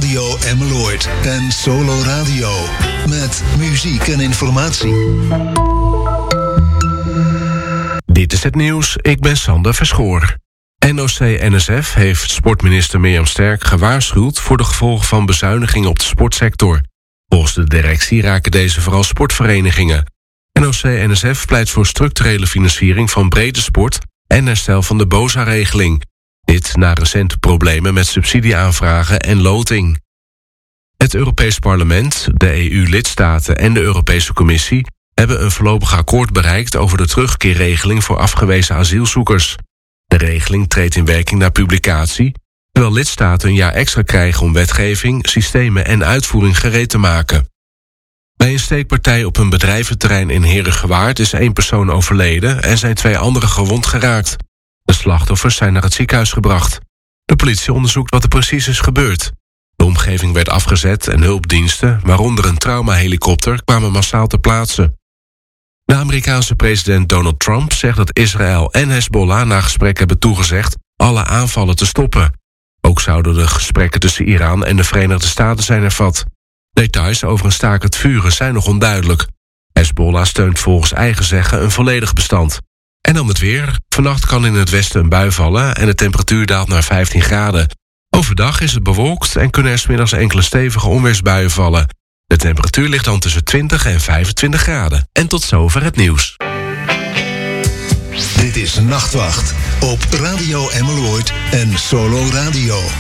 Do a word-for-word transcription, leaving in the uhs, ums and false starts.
Radio Emmeloord en Solo Radio. Met muziek en informatie. Dit is het nieuws, ik ben Sander Verschoor. N O C N S F heeft sportminister Mirjam Sterk gewaarschuwd voor de gevolgen van bezuinigingen op de sportsector. Volgens de directie raken deze vooral sportverenigingen. N O C N S F pleit voor structurele financiering van brede sport en herstel van de BOSA-regeling. Dit na recente problemen met subsidieaanvragen en loting. Het Europees Parlement, de E U-lidstaten en de Europese Commissie hebben een voorlopig akkoord bereikt over de terugkeerregeling voor afgewezen asielzoekers. De regeling treedt in werking na publicatie, terwijl lidstaten een jaar extra krijgen om wetgeving, systemen en uitvoering gereed te maken. Bij een steekpartij op een bedrijventerrein in Herengewaard is één persoon overleden en zijn twee anderen gewond geraakt. De slachtoffers zijn naar het ziekenhuis gebracht. De politie onderzoekt wat er precies is gebeurd. De omgeving werd afgezet en hulpdiensten, waaronder een traumahelikopter, kwamen massaal ter plaatse. De Amerikaanse president Donald Trump zegt dat Israël en Hezbollah na gesprek hebben toegezegd alle aanvallen te stoppen. Ook zouden de gesprekken tussen Iran en de Verenigde Staten zijn hervat. Details over een stakend vuren zijn nog onduidelijk. Hezbollah steunt volgens eigen zeggen een volledig bestand. En dan het weer. Vannacht kan in het westen een bui vallen en de temperatuur daalt naar vijftien graden. Overdag is het bewolkt en kunnen er 's middags enkele stevige onweersbuien vallen. De temperatuur ligt dan tussen twintig en vijfentwintig graden. En tot zover het nieuws. Dit is Nachtwacht op Radio Emmeloord en Solo Radio.